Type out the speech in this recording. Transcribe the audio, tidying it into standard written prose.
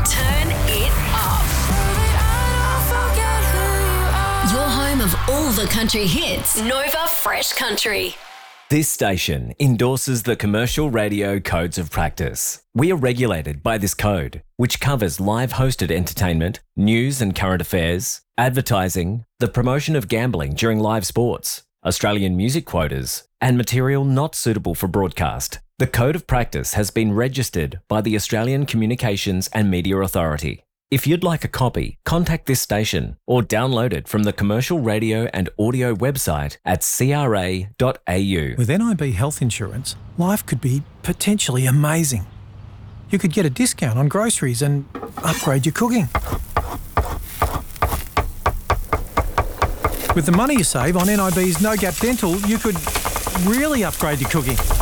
Turn it up. Your home of all the country hits. Nova Fresh Country. This station endorses the Commercial Radio Codes of Practice. We are regulated by this code, which covers live hosted entertainment, news and current affairs, advertising, the promotion of gambling during live sports, Australian music quotas, and material not suitable for broadcast. The Code of Practice has been registered by the Australian Communications and Media Authority. If you'd like a copy, contact this station or download it from the Commercial Radio and Audio website at cra.au. With NIB Health Insurance, life could be potentially amazing. You could get a discount on groceries and upgrade your cooking. With the money you save on NIB's No Gap Dental, you could really upgrade your cooking.